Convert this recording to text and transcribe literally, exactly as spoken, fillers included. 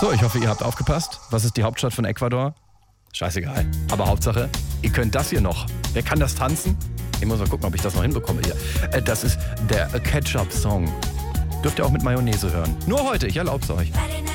So, ich hoffe, ihr habt aufgepasst. Was ist die Hauptstadt von Ecuador? Scheißegal. Aber Hauptsache, ihr könnt das hier noch. Wer kann das tanzen? Ich muss mal gucken, ob ich das noch hinbekomme hier. Äh, Das ist der Ketchup-Song. Dürft ihr auch mit Mayonnaise hören. Nur heute, ich erlaub's euch.